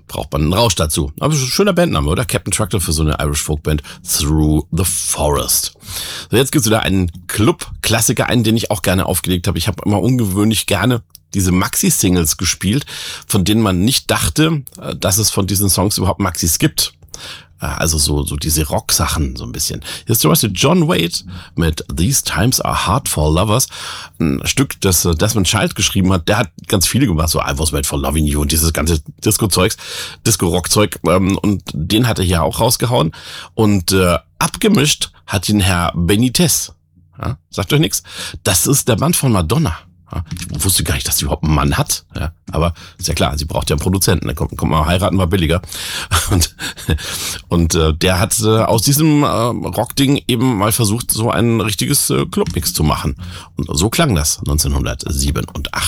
braucht man einen Rausch dazu. Aber schöner Bandname, oder? Captain Truckle für so eine Irish Folkband, Through the Forest. So, jetzt gibt's wieder einen Club-Klassiker, einen, den ich auch gerne aufgelegt habe. Ich habe immer ungewöhnlich gerne diese Maxi-Singles gespielt, von denen man nicht dachte, dass es von diesen Songs überhaupt Maxis gibt. Also so diese Rock-Sachen so ein bisschen. Hier ist zum Beispiel John Wade mit These Times Are Hard for Lovers. Ein Stück, das Desmond Child geschrieben hat. Der hat ganz viele gemacht, so I Was Made for Loving You und dieses ganze Disco-Rock-Zeug. Und den hat er hier auch rausgehauen. Und abgemischt hat ihn Herr Benitez. Ja, sagt euch nichts. Das ist der Mann von Madonna. Ja, ich wusste gar nicht, dass sie überhaupt einen Mann hat. Ja, aber ist ja klar, sie braucht ja einen Produzenten. Dann kommt mal heiraten, war billiger. Und der hat aus diesem Rockding eben mal versucht, so ein richtiges Clubmix zu machen. Und so klang das 1987.